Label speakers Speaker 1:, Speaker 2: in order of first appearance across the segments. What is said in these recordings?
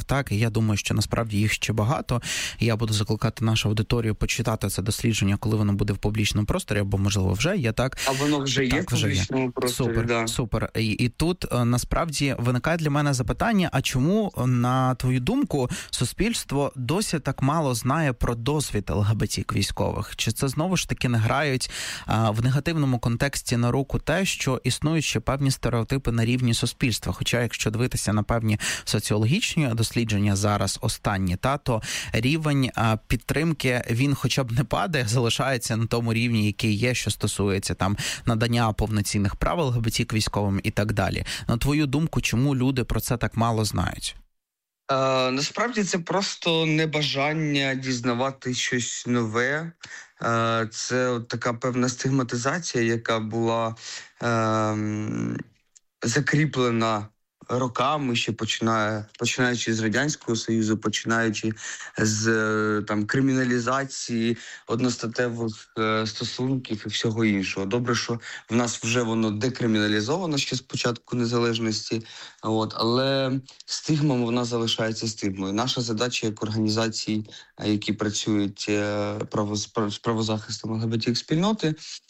Speaker 1: так, і я думаю, що насправді їх ще багато. І я буду закликати нашу аудиторію почитати це дослідження, коли воно буде в публічному просторі, або, можливо, вже є, так?
Speaker 2: А воно вже є в публічному просторі,
Speaker 1: супер,
Speaker 2: да.
Speaker 1: Супер. І тут, насправді, виникає для мене запитання, а чому, на твою думку, суспільство досі так мало знає про досвід ЛГБТ-військових? Чи це, знову ж таки, не грають в негативному контексті на руку те, що існують ще певні стереотипи на рівні суспільства? Хоча, якщо дивитися на певні соціологічні дослідження зараз останні, то рівень підтримки, він хоча б не падає, залишається на тому рівні, який є, що стосується там надання повноцінних прав ЛГБТ-військовим і так далі. На твою думку, чому люди про це так мало знають?
Speaker 2: Насправді це просто небажання дізнавати щось нове. Це така певна стигматизація, яка була закріплена роками, ще починаючи з Радянського Союзу, починаючи з криміналізації одностатевих стосунків і всього іншого. Добре, що в нас вже воно декриміналізовано ще з початку незалежності, але стигма вона залишається стигмою. Наша задача як організацій, які працюють з правозахистом ЛГБТ-спільноти,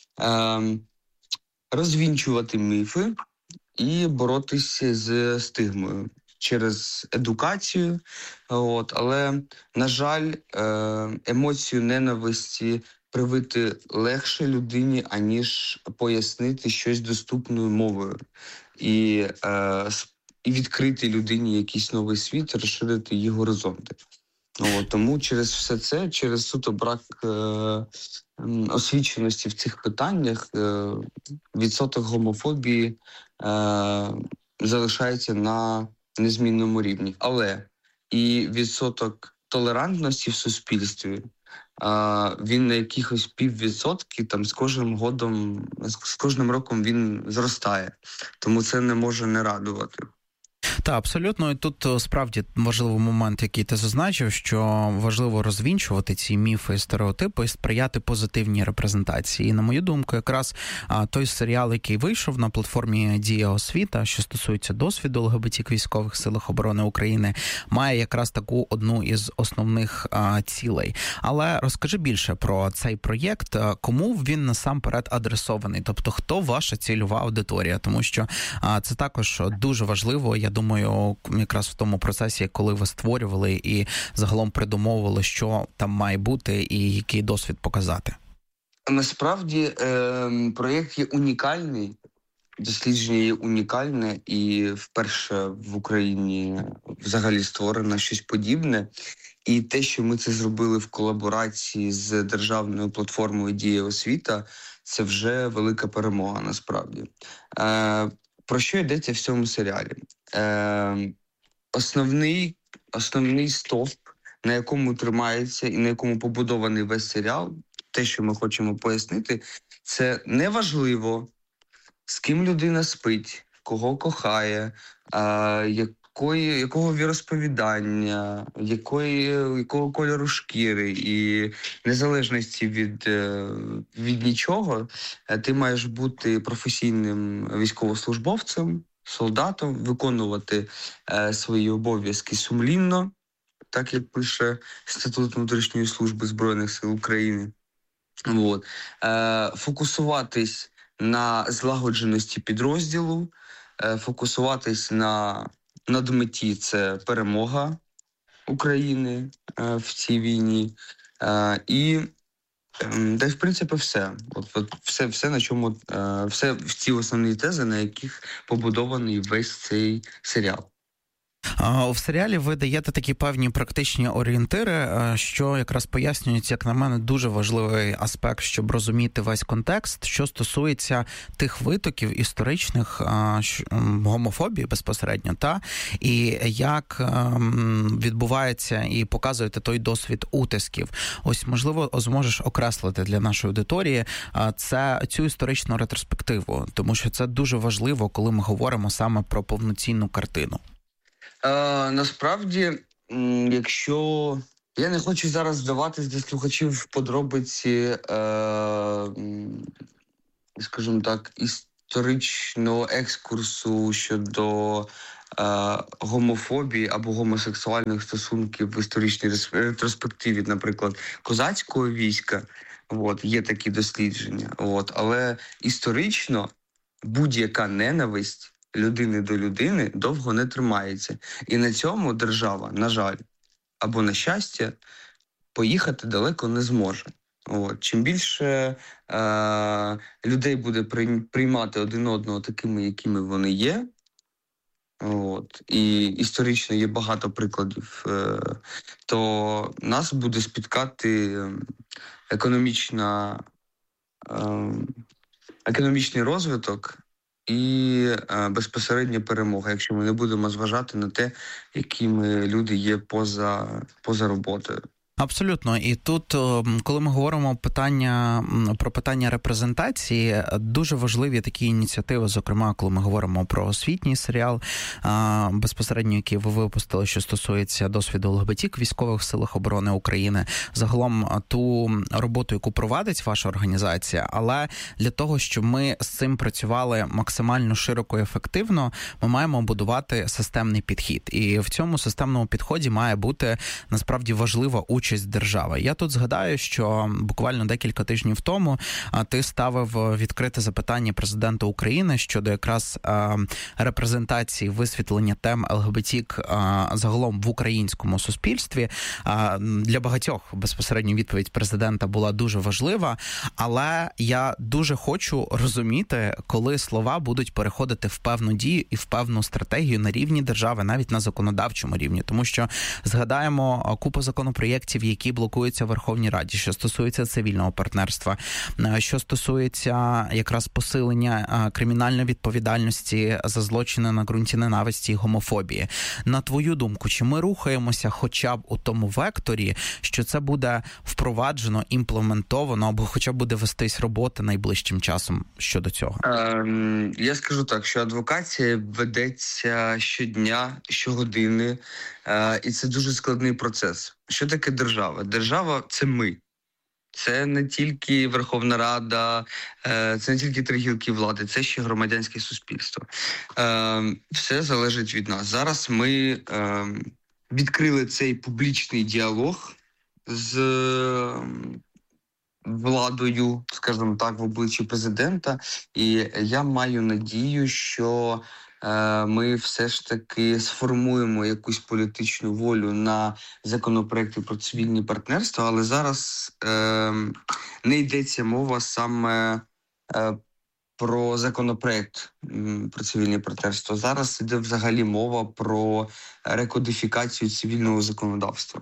Speaker 2: розвінчувати міфи і боротися з стигмою через едукацію. Але, на жаль, емоцію ненависті привити легше людині, аніж пояснити щось доступною мовою. І відкрити людині якийсь новий світ, розширити її горизонти. Тому через все це, через суто брак освіченості в цих питаннях, відсоток гомофобії залишається на незмінному рівні. Але і відсоток толерантності в суспільстві, він на якихось 0,5%, з кожним роком він зростає. Тому це не може не радувати.
Speaker 1: Так, абсолютно. І тут справді важливий момент, який ти зазначив, що важливо розвінчувати ці міфи і стереотипи і сприяти позитивній репрезентації. І, на мою думку, якраз той серіал, який вийшов на платформі «Дія освіта», що стосується досвіду ЛГБТ-військових в Силах оборони України, має якраз таку одну із основних цілей. Але розкажи більше про цей проєкт, кому він насамперед адресований, тобто хто ваша цільова аудиторія, тому що це також дуже важливо, я думаю, якраз в тому процесі, коли ви створювали і загалом придумовували, що там має бути і який досвід показати.
Speaker 2: Насправді проєкт є унікальний, дослідження є унікальне і вперше в Україні взагалі створено щось подібне. І те, що ми це зробили в колаборації з державною платформою «Дія освіта», це вже велика перемога насправді. Про що йдеться в цьому серіалі? Основний стовп, на якому тримається і на якому побудований весь серіал, те, що ми хочемо пояснити, це неважливо, з ким людина спить, кого кохає, якого віросповідання, якого кольору шкіри, і незалежності від нічого, ти маєш бути професійним військовослужбовцем, солдатом, виконувати свої обов'язки сумлінно, так як пише Статут внутрішньої служби Збройних сил України. Фокусуватись на злагодженості підрозділу, фокусуватись на надметі – це перемога України в цій війні. І в принципі, все. Все, на чому, все в ці основні тези, на яких побудований весь цей серіал.
Speaker 1: В серіалі ви даєте такі певні практичні орієнтири, що якраз пояснюють, як на мене, дуже важливий аспект, щоб розуміти весь контекст, що стосується тих витоків історичних гомофобії безпосередньо, і як відбувається і показуєте той досвід утисків. Ось, можливо, зможеш окреслити для нашої аудиторії цю історичну ретроспективу, тому що це дуже важливо, коли ми говоримо саме про повноцінну картину.
Speaker 2: Насправді, якщо... Я не хочу зараз вдаватись до слухачів в подробиці, скажімо так, історичного екскурсу щодо гомофобії або гомосексуальних стосунків в історичній ретроспективі, наприклад, козацького війська. Є такі дослідження. Але історично будь-яка ненависть людини до людини довго не тримається. І на цьому держава, на жаль, або на щастя, поїхати далеко не зможе. Чим більше людей буде приймати один одного такими, якими вони є, і історично є багато прикладів, то нас буде спіткати економічний розвиток і безпосередня перемога, якщо ми не будемо зважати на те, якими люди є поза роботою.
Speaker 1: Абсолютно. І тут, коли ми говоримо про питання репрезентації, дуже важливі такі ініціативи, зокрема, коли ми говоримо про освітній серіал, безпосередньо, який ви випустили, що стосується досвіду ЛГБТ в військових силах оборони України, загалом ту роботу, яку провадить ваша організація, але для того, щоб ми з цим працювали максимально широко і ефективно, ми маємо будувати системний підхід. І в цьому системному підході має бути, насправді, важлива участь держави. Я тут згадаю, що буквально декілька тижнів тому ти ставив відкрите запитання президенту України щодо якраз репрезентації, висвітлення тем ЛГБТ загалом в українському суспільстві. Для багатьох безпосередньо відповідь президента була дуже важлива, але я дуже хочу розуміти, коли слова будуть переходити в певну дію і в певну стратегію на рівні держави, навіть на законодавчому рівні. Тому що згадаємо купу законопроєктів, які блокуються в Верховній Раді, що стосується цивільного партнерства, що стосується якраз посилення кримінальної відповідальності за злочини на ґрунті ненависті і гомофобії. На твою думку, чи ми рухаємося хоча б у тому векторі, що це буде впроваджено, імплементовано, або хоча б буде вестись робота найближчим часом щодо цього?
Speaker 2: Я скажу так, що адвокація ведеться щодня, щогодини, і це дуже складний процес. Що таке держава? Держава – це ми. Це не тільки Верховна Рада, це не тільки три гілки влади, це ще громадянське суспільство. Все залежить від нас. Зараз ми відкрили цей публічний діалог з владою, скажімо так, в обличчі президента. І я маю надію, що ми все ж таки сформуємо якусь політичну волю на законопроекти про цивільні партнерства, але зараз не йдеться мова саме про законопроект про цивільне партнерство. Зараз йде взагалі мова про рекодифікацію цивільного законодавства,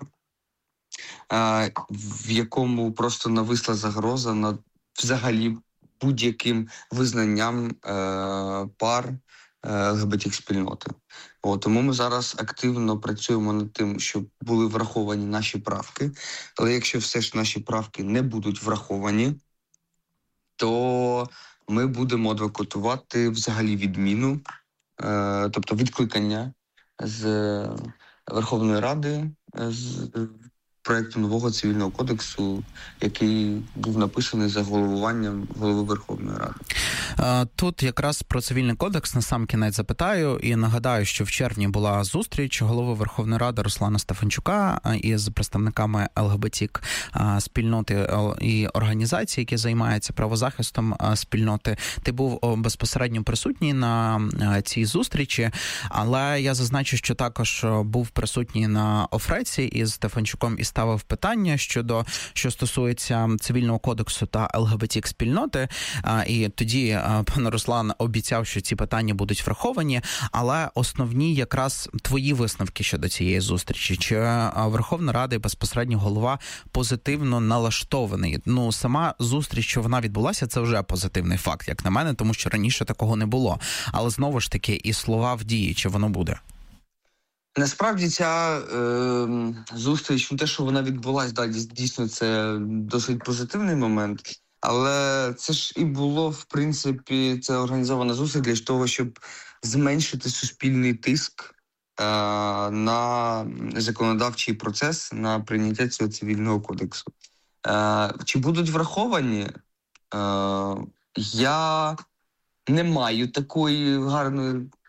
Speaker 2: в якому просто нависла загроза над взагалі будь-яким визнанням пар ЛГБТ-спільноти. Тому ми зараз активно працюємо над тим, щоб були враховані наші правки. Але якщо все ж наші правки не будуть враховані, то ми будемо адвокатувати взагалі відміну, тобто відкликання з Верховної Ради, з проєкту нового цивільного кодексу, який був написаний за головуванням голови Верховної Ради.
Speaker 1: Тут якраз про цивільний кодекс на сам кінець запитаю і нагадаю, що в червні була зустріч голови Верховної Ради Руслана Стефанчука із представниками ЛГБТ спільноти і організацій, які займаються правозахистом спільноти. Ти був безпосередньо присутній на цій зустрічі, але я зазначу, що також був присутній на Офреці із Стефанчуком і ставив питання що стосується цивільного кодексу та ЛГБТ-спільноти. І тоді пан Руслан обіцяв, що ці питання будуть враховані, але основні якраз твої висновки щодо цієї зустрічі. Чи Верховна Рада і безпосередньо голова позитивно налаштований? Сама зустріч, що вона відбулася, це вже позитивний факт, як на мене, тому що раніше такого не було. Але знову ж таки, і слова в дії, чи воно буде?
Speaker 2: Насправді ця зустріч, те, що вона відбулася, дійсно це досить позитивний момент. Але це ж і було, в принципі, це організована зустріч для того, щоб зменшити суспільний тиск на законодавчий процес, на прийняття цього цивільного кодексу. Чи будуть враховані? Я не маю такої гарної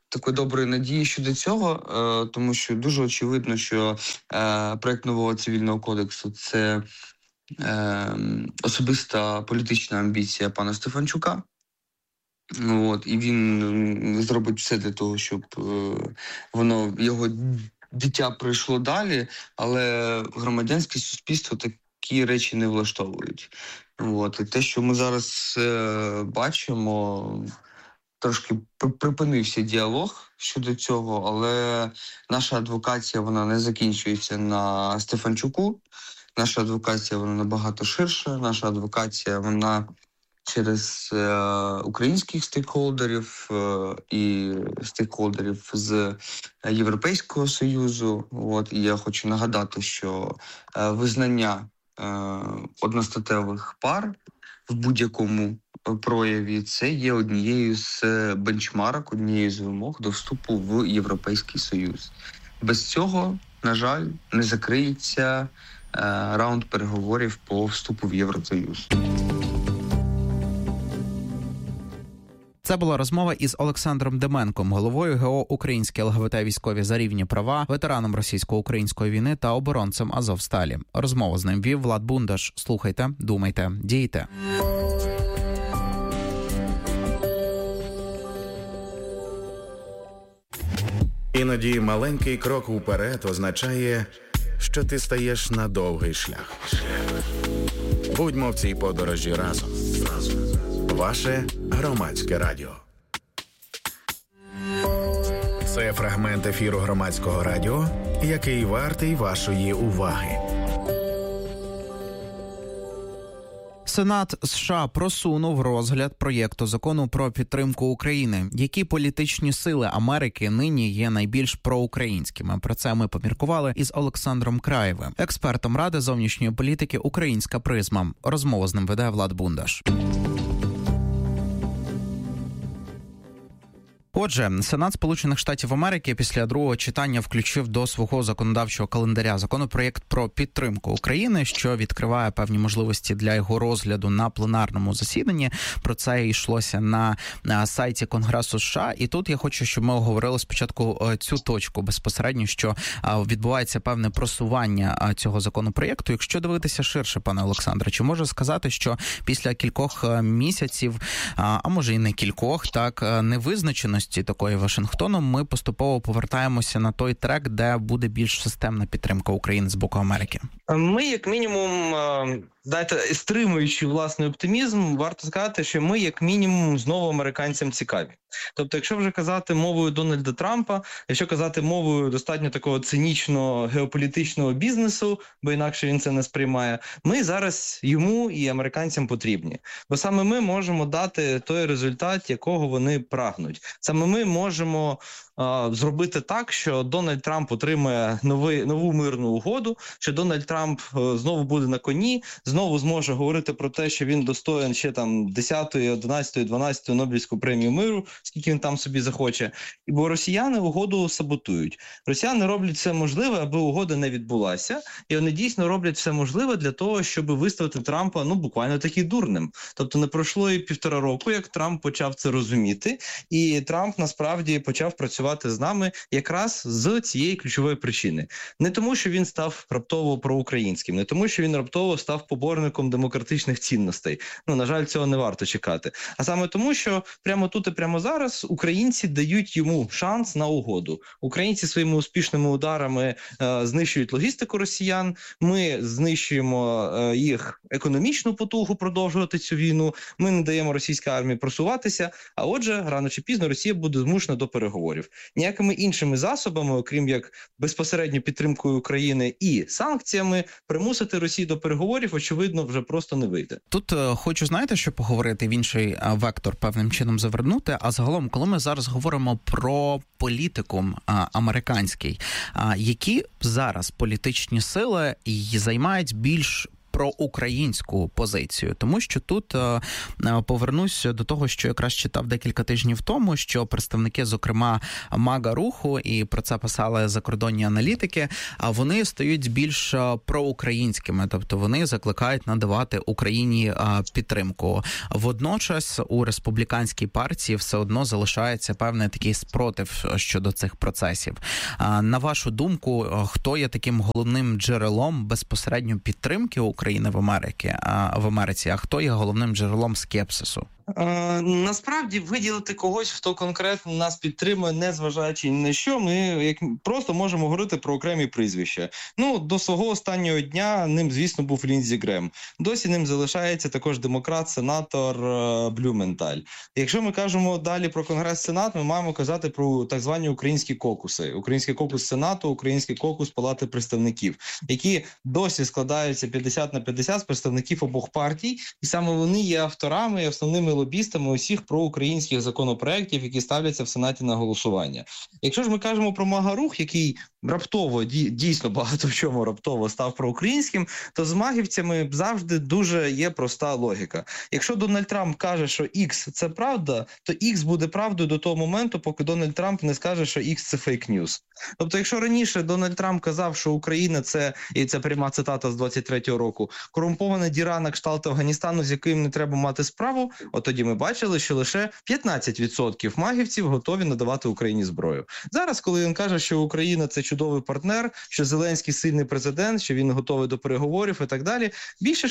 Speaker 2: такої доброї надії щодо цього, тому що дуже очевидно, що проект нового цивільного кодексу – це особиста політична амбіція пана Стефанчука. І він зробить все для того, щоб його дитя пройшло далі, але громадянське суспільство такі речі не влаштовують. І те, що ми зараз бачимо, трошки припинився діалог щодо цього, але наша адвокація, вона не закінчується на Стефанчуку. Наша адвокація, вона набагато ширша. Наша адвокація, вона через українських стейкхолдерів і стейкхолдерів з Європейського Союзу. І я хочу нагадати, що визнання одностатевих пар в будь-якому прояві це є однією з бенчмарок, однією з вимог до вступу в Європейський Союз. Без цього, на жаль, не закриється раунд переговорів по вступу в Євросоюз.
Speaker 1: Це була розмова із Олександром Деменком, головою ГО «Українські ЛГБТ-військові за рівні права», ветераном російсько-української війни та оборонцем Азовсталі. Розмову з ним вів Влад Бундаш. Слухайте, думайте, дійте.
Speaker 3: Іноді маленький крок уперед означає, що ти стаєш на довгий шлях. Будьмо в цій подорожі разом. Ваше Громадське радіо. Це фрагмент ефіру Громадського радіо, який вартий вашої уваги.
Speaker 1: Сенат США просунув розгляд проєкту закону про підтримку України. Які політичні сили Америки нині є найбільш проукраїнськими? Про це ми поміркували із Олександром Краєвим, експертом Ради зовнішньої політики «Українська призма». Розмову з ним веде Влад Бундаш. Отже, Сенат Сполучених Штатів Америки після другого читання включив до свого законодавчого календаря законопроєкт про підтримку України, що відкриває певні можливості для його розгляду на пленарному засіданні. Про це йшлося на сайті Конгресу США. І тут я хочу, щоб ми оговорили спочатку цю точку безпосередньо, що відбувається певне просування цього законопроєкту. Якщо дивитися ширше, пане Олександре, чи можу сказати, що після кількох місяців, а може і не кількох, так, невизначеності такої Вашингтоном, ми поступово повертаємося на той трек, де буде більш системна підтримка України з боку Америки?
Speaker 4: Ми, як мінімум, стримуючи власний оптимізм, варто сказати, що ми, як мінімум, знову американцям цікаві. Тобто, якщо вже казати мовою Дональда Трампа, якщо казати мовою достатньо такого цинічного геополітичного бізнесу, бо інакше він це не сприймає, ми зараз йому і американцям потрібні. Бо саме ми можемо дати той результат, якого вони прагнуть. Саме ми можемо зробити так, що Дональд Трамп отримає нову мирну угоду, що Дональд Трамп знову буде на коні, знову зможе говорити про те, що він достоїн ще там 10-ї, 11-ї, 12-ї Нобелівську премію миру, скільки він там собі захоче. Бо росіяни угоду саботують. Росіяни роблять все можливе, аби угода не відбулася, і вони дійсно роблять все можливе для того, щоб виставити Трампа, буквально таки дурним. Тобто не пройшло і 1,5 року, як Трамп почав це розуміти, і Трамп насправді почав працювати з нами якраз з цієї ключової причини. Не тому, що він став раптово проукраїнським, не тому, що він раптово став поборником демократичних цінностей. На жаль, цього не варто чекати. А саме тому, що прямо тут і прямо зараз українці дають йому шанс на угоду. Українці своїми успішними ударами знищують логістику росіян, ми знищуємо їх економічну потугу продовжувати цю війну, ми не даємо російській армії просуватися, а отже, рано чи пізно Росія буде змушена до переговорів. Ніякими іншими засобами, окрім як безпосередньо підтримкою України і санкціями, примусити Росію до переговорів, очевидно, вже просто не вийде.
Speaker 1: Тут хочу, що поговорити в інший вектор, певним чином завернути, а загалом, коли ми зараз говоримо про політикум американський, які зараз політичні сили займають більш проукраїнську позицію. Тому що тут повернусь до того, що якраз читав декілька тижнів тому, що представники, зокрема, МАГА-руху, і про це писали закордонні аналітики, вони стають більш проукраїнськими, тобто вони закликають надавати Україні підтримку. Водночас у республіканській партії все одно залишається певний такий спротив щодо цих процесів. На вашу думку, хто є таким головним джерелом безпосередньо підтримки України в Америці, а хто є головним джерелом скепсису?
Speaker 4: Насправді виділити когось, хто конкретно нас підтримує, не зважаючи ні на що, ми просто можемо говорити про окремі прізвища. До свого останнього дня ним, звісно, був Ліндзі Грем. Досі ним залишається також демократ-сенатор Блюменталь. Якщо ми кажемо далі про Конгрес-Сенат, ми маємо казати про так звані українські кокуси. Український кокус Сенату, український кокус Палати представників, які досі складаються 50/50 з представників обох партій, і саме вони є авторами і основними лобістами усіх проукраїнських законопроєктів, які ставляться в Сенаті на голосування. Якщо ж ми кажемо про МАГА-рух, який раптово, дійсно багато в чому раптово став проукраїнським, то з магівцями завжди дуже є проста логіка. Якщо Дональд Трамп каже, що X – це правда, то X буде правдою до того моменту, поки Дональд Трамп не скаже, що X – це фейк-ньюс. Тобто, якщо раніше Дональд Трамп казав, що Україна – це, і це пряма цитата з 23-го року, корумпована діра на кшталт Афганістану, з яким не треба мати справу, от тоді ми бачили, що лише 15% магівців готові надавати Україні зброю. Зараз, коли він каже, що Україна – це чудовий партнер, що Зеленський сильний президент, що він готовий до переговорів і так далі, більше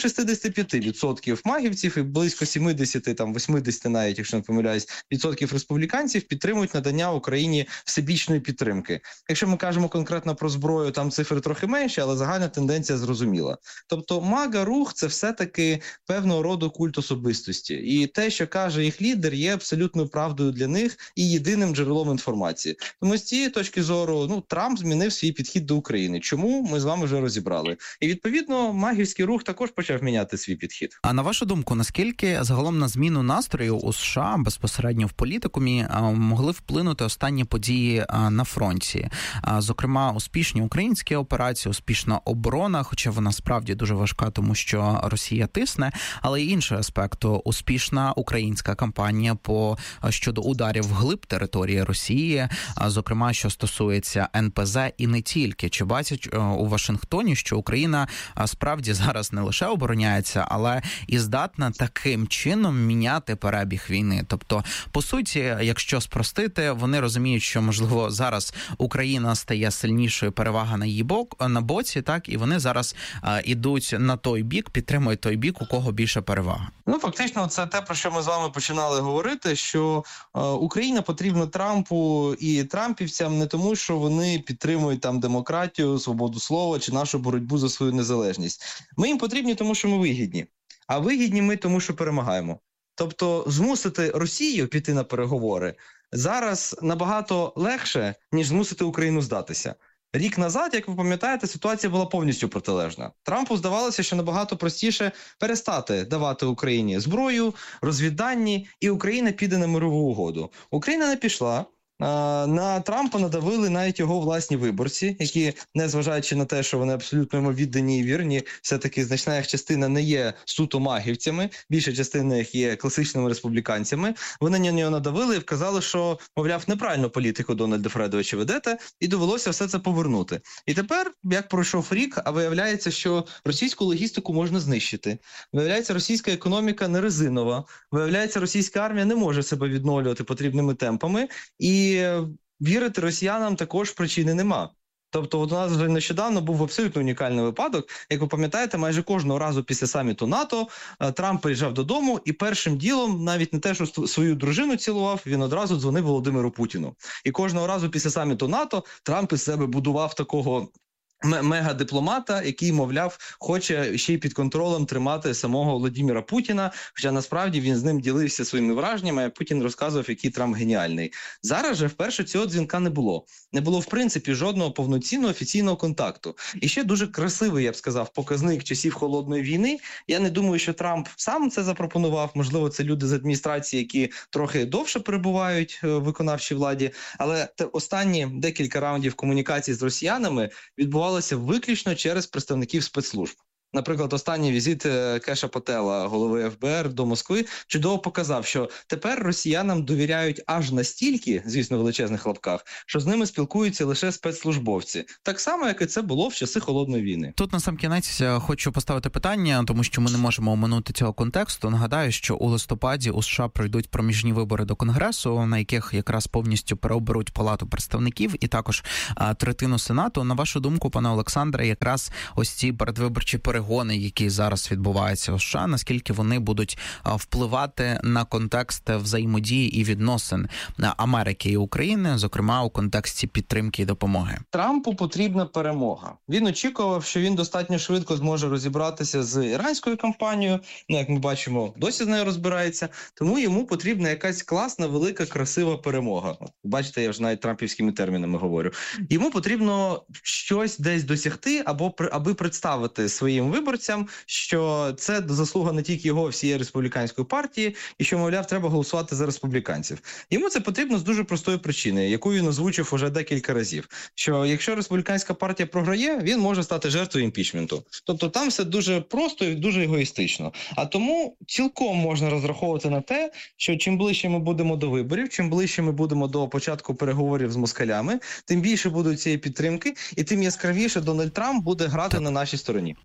Speaker 4: 65% магівців і близько 70, 80 навіть, якщо не помиляюсь, відсотків республіканців підтримують надання Україні всебічної підтримки. Якщо ми кажемо конкретно про зброю, там цифри трохи менші, але загальна тенденція зрозуміла. Тобто МАГА-рух – це все-таки певного роду культ особистості. І те, що каже їх лідер, є абсолютною правдою для них і єдиним джерелом інформації. Тому з цієї точки зору, Трамп змінив свій підхід до України. Чому? Ми з вами вже розібрали. І, відповідно, магівський рух також почав міняти свій підхід.
Speaker 1: А на вашу думку, наскільки загалом на зміну настрою у США безпосередньо в політикумі могли вплинути останні події на фронті? Зокрема, успішні українські операції, успішна оборона, хоча вона справді дуже важка, тому що Росія тисне, але й інший аспект – успішна українська кампанія щодо ударів вглиб території Росії, зокрема, що стосується НПЗ і не тільки. Чи бачать у Вашингтоні, що Україна справді зараз не лише обороняється, але і здатна таким чином міняти перебіг війни? Тобто, по суті, якщо спростити, вони розуміють, що, можливо, зараз Україна стає сильнішою, перевага на її на боці, так, і вони зараз ідуть на той бік, підтримують той бік, у кого більше перевага.
Speaker 4: Фактично, це те, про що ми з вами починали говорити, що Україна потрібна Трампу і трампівцям не тому, що вони підтримують там демократію, свободу слова чи нашу боротьбу за свою незалежність. Ми їм потрібні, тому що ми вигідні. А вигідні ми тому, що перемагаємо. Тобто змусити Росію піти на переговори зараз набагато легше, ніж змусити Україну здатися. Рік назад, як ви пам'ятаєте, ситуація була повністю протилежна. Трампу здавалося, що набагато простіше перестати давати Україні зброю, розвіддані, і Україна піде на мирову угоду. Україна не пішла. На Трампа надавили навіть його власні виборці, які, незважаючи на те, що вони абсолютно йому віддані і вірні, все-таки значна їх частина не є суто магівцями, більша частина їх є класичними республіканцями. Вони на нього надавили і вказали, що, мовляв, неправильну політику Дональда Фредовича ведете, і довелося все це повернути. І тепер, як пройшов рік, а виявляється, що російську логістику можна знищити. Виявляється, російська економіка не резинова. Виявляється, російська армія не може себе відновлювати потрібними темпами. І вірити росіянам також причини нема. Тобто у нас вже нещодавно був абсолютно унікальний випадок. Як ви пам'ятаєте, майже кожного разу після саміту НАТО Трамп приїжджав додому і першим ділом, навіть не те, що свою дружину цілував, він одразу дзвонив Володимиру Путіну. І кожного разу після саміту НАТО Трамп із себе будував такого мега-дипломата, який, мовляв, хоче ще й під контролем тримати самого Володимира Путіна, хоча насправді він з ним ділився своїми враженнями, а Путін розказував, який Трамп геніальний. Зараз же вперше цього дзвінка не було. Не було, в принципі, жодного повноцінного офіційного контакту. І ще дуже красивий, я б сказав, показник часів Холодної війни. Я не думаю, що Трамп сам це запропонував. Можливо, це люди з адміністрації, які трохи довше перебувають в виконавчій владі. Але останні декілька раундів комунікації з росіянами відбувалися виключно через представників спецслужб. наприклад, останній візит Кеша Пателла, голови ФБР, до Москви, чудово показав, що тепер росіянам довіряють аж настільки, звісно, в величезних лапках, що з ними спілкуються лише спецслужбовці. Так само, як і це було в часи Холодної війни.
Speaker 1: Тут на сам кінець хочу поставити питання, тому що ми не можемо оминути цього контексту. Нагадаю, що у листопаді у США пройдуть проміжні вибори до Конгресу, на яких якраз повністю переоберуть Палату представників і також третину Сенату. На вашу думку, пане Олександре, якраз ось ці передвиборчі перегони, які зараз відбуваються у США, наскільки вони будуть впливати на контекст взаємодії і відносин Америки і України, зокрема у контексті підтримки і допомоги?
Speaker 4: Трампу потрібна перемога. Він очікував, що він достатньо швидко зможе розібратися з іранською кампанією. Як ми бачимо, досі з нею розбирається. Тому йому потрібна якась класна, велика, красива перемога. Бачите, я вже навіть трампівськими термінами говорю. Йому потрібно щось десь досягти, аби представити своїм виборцям, що це заслуга не тільки його, всієї республіканської партії, і що, мовляв, треба голосувати за республіканців. Йому це потрібно з дуже простої причини, яку він озвучив уже декілька разів. Що якщо республіканська партія програє, він може стати жертвою імпічменту. Тобто там все дуже просто і дуже егоїстично. А тому цілком можна розраховувати на те, що чим ближче ми будемо до виборів, чим ближче ми будемо до початку переговорів з москалями, тим більше буде цієї підтримки, і тим яскравіше Дональд Трамп буде грати на нашій стороні.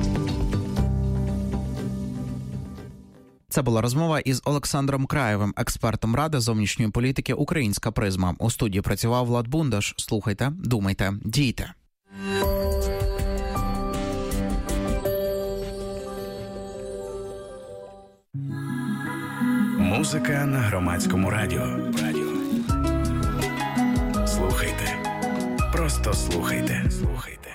Speaker 1: Це була розмова із Олександром Краєвим, експертом Ради зовнішньої політики «Українська призма». У студії працював Влад Бундаш. Слухайте, думайте, дійте.
Speaker 3: Музика на Громадському радіо. Слухайте. Просто слухайте.